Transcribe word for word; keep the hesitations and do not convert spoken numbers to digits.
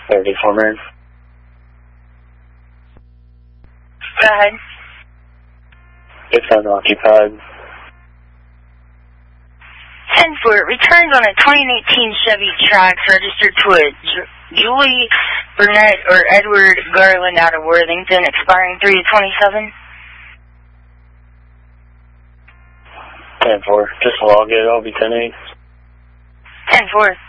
thirty-four man. Go ahead. It's unoccupied. ten four, returns on a twenty eighteen Chevy Trax registered to a Ju Julie Burnett or Edward Garland out of Worthington, expiring three twenty-seven. ten four, just log it, I'll be ten eight. ten four.